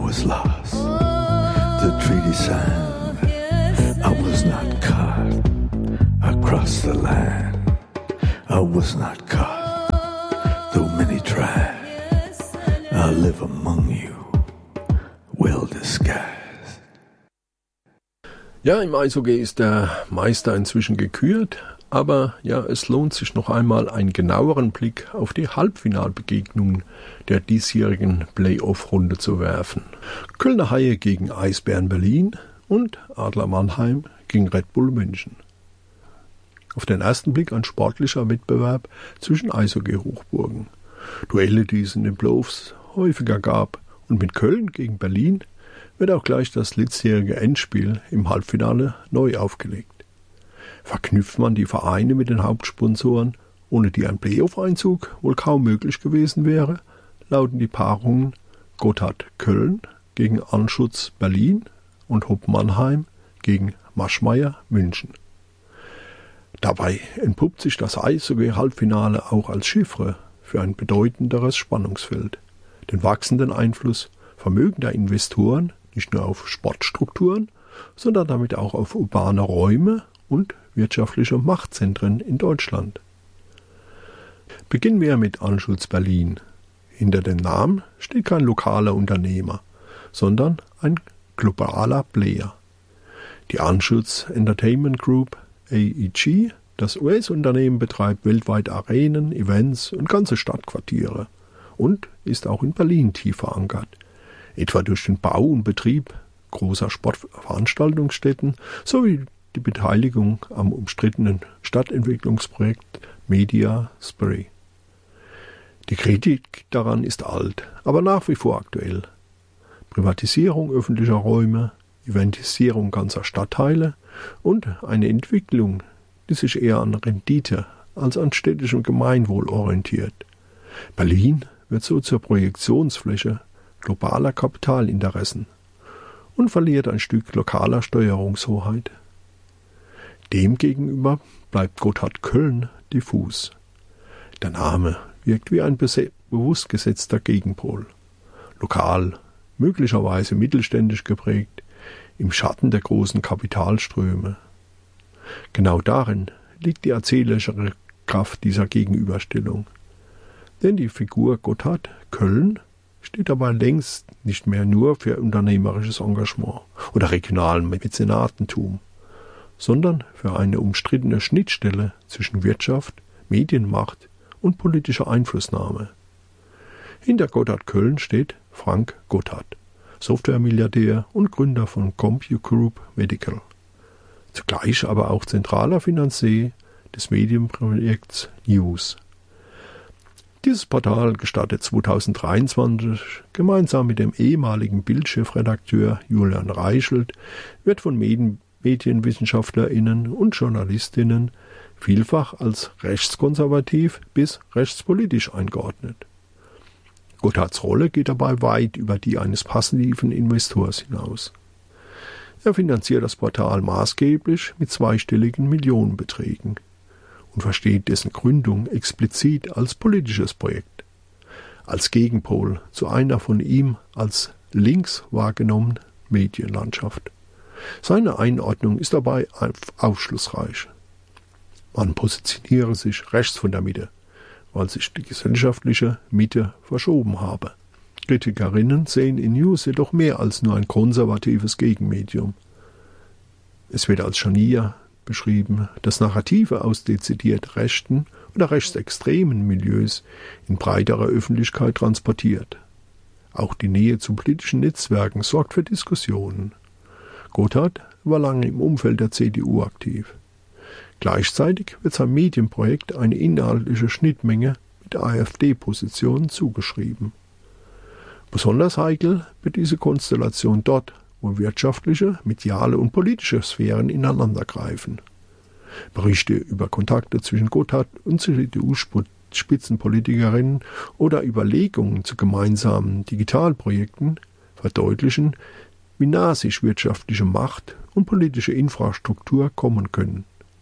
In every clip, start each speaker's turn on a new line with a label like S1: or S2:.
S1: was lost, the treaty signed. I was not caught across the land. I was not caught, though many tried. I live among you, well disguised.
S2: Ja, im Eishockey ist der Meister inzwischen gekürt, aber ja, es lohnt sich noch einmal einen genaueren Blick auf die Halbfinalbegegnungen der diesjährigen Playoff-Runde zu werfen. Kölner Haie gegen Eisbären Berlin und Adler Mannheim gegen Red Bull München. Auf den ersten Blick ein sportlicher Wettbewerb zwischen Eishockey-Hochburgen. Duelle, die es in den Playoffs häufiger gab, und mit Köln gegen Berlin wird auch gleich das letztjährige Endspiel im Halbfinale neu aufgelegt. Verknüpft man die Vereine mit den Hauptsponsoren, ohne die ein Playoff-Einzug wohl kaum möglich gewesen wäre, lauten die Paarungen Gotthard Köln gegen Anschutz Berlin und Hopp Mannheim gegen Maschmeyer München. Dabei entpuppt sich das Eishockey-Halbfinale auch als Chiffre für ein bedeutenderes Spannungsfeld, den wachsenden Einfluss vermögender Investoren nicht nur auf Sportstrukturen, sondern damit auch auf urbane Räume und wirtschaftliche Machtzentren in Deutschland. Beginnen wir mit Anschutz Berlin. Hinter dem Namen steht kein lokaler Unternehmer, sondern ein globaler Player. Die Anschutz Entertainment Group, AEG, das US-Unternehmen, betreibt weltweit Arenen, Events und ganze Stadtquartiere und ist auch in Berlin tief verankert, etwa durch den Bau und Betrieb großer Sportveranstaltungsstätten sowie die Beteiligung am umstrittenen Stadtentwicklungsprojekt Media Spree. Die Kritik daran ist alt, aber nach wie vor aktuell. Privatisierung öffentlicher Räume, Eventisierung ganzer Stadtteile und eine Entwicklung, die sich eher an Rendite als an städtischem Gemeinwohl orientiert. Berlin wird so zur Projektionsfläche globaler Kapitalinteressen und verliert ein Stück lokaler Steuerungshoheit. Demgegenüber bleibt Gotthard Köln diffus. Der Name wirkt wie ein bewusst gesetzter Gegenpol. Lokal, möglicherweise mittelständisch geprägt, im Schatten der großen Kapitalströme. Genau darin liegt die erzählerische Kraft dieser Gegenüberstellung. Denn die Figur Gotthard Köln steht dabei längst nicht mehr nur für unternehmerisches Engagement oder regionalen Mäzenatentum, sondern für eine umstrittene Schnittstelle zwischen Wirtschaft, Medienmacht und politischer Einflussnahme. Hinter Gotthard Köln steht Frank Gotthard, Softwaremilliardär und Gründer von CompuGroup Medical. Zugleich aber auch zentraler Finanzier des Medienprojekts News. Dieses Portal gestartet 2023 gemeinsam mit dem ehemaligen Bild-Chefredakteur Julian Reichelt, wird von MedienwissenschaftlerInnen und JournalistInnen vielfach als rechtskonservativ bis rechtspolitisch eingeordnet. Gotthards Rolle geht dabei weit über die eines passiven Investors hinaus. Er finanziert das Portal maßgeblich mit zweistelligen Millionenbeträgen und versteht dessen Gründung explizit als politisches Projekt, als Gegenpol zu einer von ihm als links wahrgenommenen Medienlandschaft. Seine Einordnung ist dabei aufschlussreich. Man positioniere sich rechts von der Mitte, weil sich die gesellschaftliche Mitte verschoben habe. Kritikerinnen sehen in News jedoch mehr als nur ein konservatives Gegenmedium. Es wird als Scharnier beschrieben, das Narrative aus dezidiert rechten oder rechtsextremen Milieus in breiterer Öffentlichkeit transportiert. Auch die Nähe zu politischen Netzwerken sorgt für Diskussionen. Gotthard war lange im Umfeld der CDU aktiv. Gleichzeitig wird sein Medienprojekt eine inhaltliche Schnittmenge mit AfD-Positionen zugeschrieben. Besonders heikel wird diese Konstellation dort, wo wirtschaftliche, mediale und politische Sphären ineinandergreifen. Berichte über Kontakte zwischen Gotthard und CDU-Spitzenpolitikerinnen oder Überlegungen zu gemeinsamen Digitalprojekten verdeutlichen, wie nah sich wirtschaftliche Macht und politische Infrastruktur kommen können.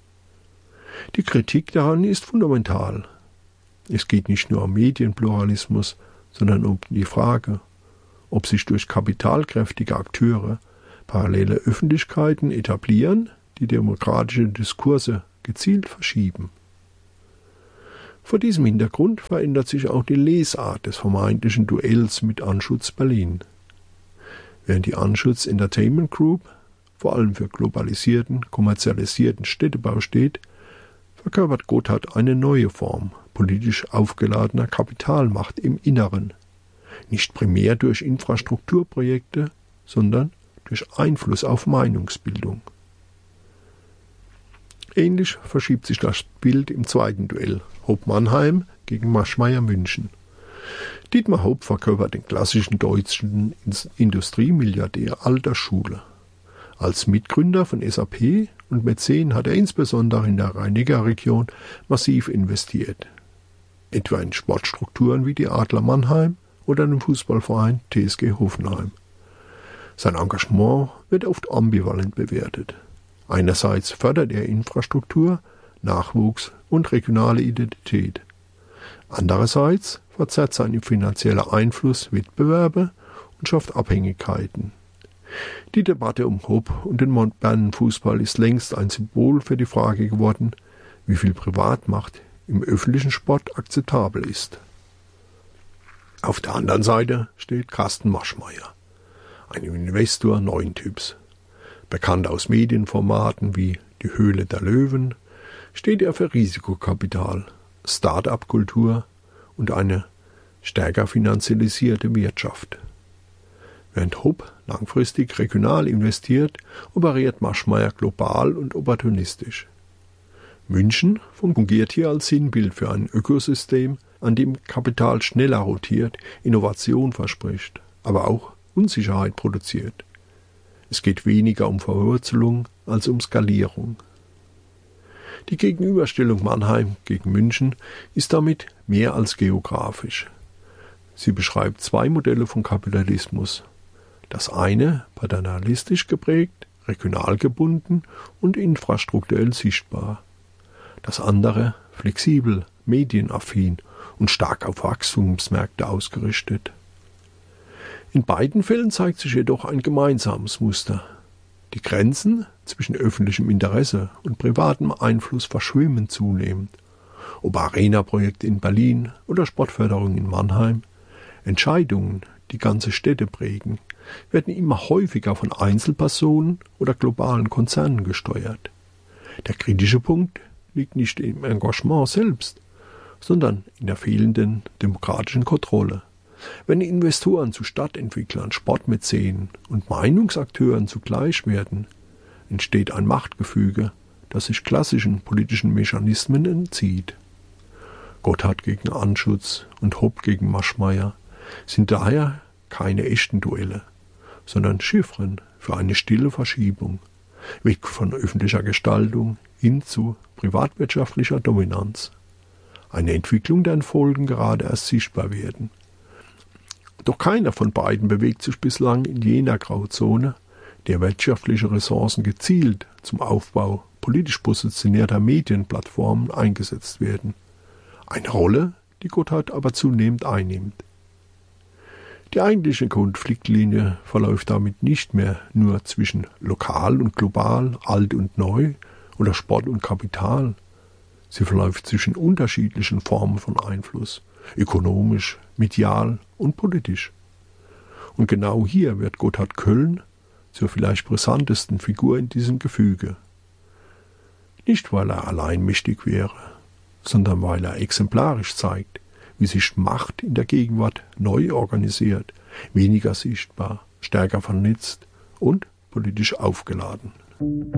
S2: Die Kritik daran ist fundamental. Es geht nicht nur um Medienpluralismus, sondern um die Frage, ob sich durch kapitalkräftige Akteure parallele Öffentlichkeiten etablieren, die demokratische Diskurse gezielt verschieben. Vor diesem Hintergrund verändert sich auch die Lesart des vermeintlichen Duells mit Anschutz Berlin. Während die Anschutz Entertainment Group vor allem für globalisierten, kommerzialisierten Städtebau steht, verkörpert Gotthard eine neue Form politisch aufgeladener Kapitalmacht im Inneren, nicht primär durch Infrastrukturprojekte, sondern durch Einfluss auf Meinungsbildung. Ähnlich verschiebt sich das Bild im zweiten Duell, Hopp-Mannheim gegen Maschmeyer München. Dietmar Hopp verkörpert den klassischen deutschen Industriemilliardär alter Schule. Als Mitgründer von SAP und Mäzen hat er insbesondere in der Rhein-Neckar-Region massiv investiert, etwa in Sportstrukturen wie die Adler Mannheim oder den Fußballverein TSG Hoffenheim. Sein Engagement wird oft ambivalent bewertet. Einerseits fördert er Infrastruktur, Nachwuchs und regionale Identität. Andererseits verzerrt sein finanzieller Einfluss Wettbewerbe und schafft Abhängigkeiten. Die Debatte um Hopp und den modernen Fußball ist längst ein Symbol für die Frage geworden, wie viel Privatmacht im öffentlichen Sport akzeptabel ist. Auf der anderen Seite steht Carsten Maschmeyer, ein Investor neuen Typs. Bekannt aus Medienformaten wie Die Höhle der Löwen, steht er für Risikokapital, Start-up-Kultur und eine stärker finanzialisierte Wirtschaft. Während Hopp langfristig regional investiert, operiert Maschmeyer global und opportunistisch. München fungiert hier als Sinnbild für ein Ökosystem, an dem Kapital schneller rotiert, Innovation verspricht, aber auch Unsicherheit produziert. Es geht weniger um Verwurzelung als um Skalierung. Die Gegenüberstellung Mannheim gegen München ist damit mehr als geografisch. Sie beschreibt zwei Modelle von Kapitalismus. Das eine paternalistisch geprägt, regional gebunden und infrastrukturell sichtbar. Das andere flexibel, medienaffin und stark auf Wachstumsmärkte ausgerichtet. In beiden Fällen zeigt sich jedoch ein gemeinsames Muster. Die Grenzen zwischen öffentlichem Interesse und privatem Einfluss verschwimmen zunehmend. Ob Arena-Projekte in Berlin oder Sportförderung in Mannheim, Entscheidungen, die ganze Städte prägen, werden immer häufiger von Einzelpersonen oder globalen Konzernen gesteuert. Der kritische Punkt liegt nicht im Engagement selbst, sondern in der fehlenden demokratischen Kontrolle. Wenn Investoren zu Stadtentwicklern, Sportmäzenen und Meinungsakteuren zugleich werden, entsteht ein Machtgefüge, das sich klassischen politischen Mechanismen entzieht. Gotthard gegen Anschutz und Hopp gegen Maschmeyer sind daher keine echten Duelle, sondern Chiffren für eine stille Verschiebung, weg von öffentlicher Gestaltung hin zu privatwirtschaftlicher Dominanz. Eine Entwicklung, deren Folgen gerade erst sichtbar werden. Doch keiner von beiden bewegt sich bislang in jener Grauzone, der wirtschaftliche Ressourcen gezielt zum Aufbau politisch positionierter Medienplattformen eingesetzt werden. Eine Rolle, die Gotthard aber zunehmend einnimmt. Die eigentliche Konfliktlinie verläuft damit nicht mehr nur zwischen lokal und global, alt und neu oder Sport und Kapital. Sie verläuft zwischen unterschiedlichen Formen von Einfluss, ökonomisch, medial und politisch. Und genau hier wird Gotthard Kölln zur vielleicht brisantesten Figur in diesem Gefüge. Nicht, weil er allein mächtig wäre, sondern weil er exemplarisch zeigt, wie sich Macht in der Gegenwart neu organisiert, weniger sichtbar, stärker vernetzt und politisch aufgeladen.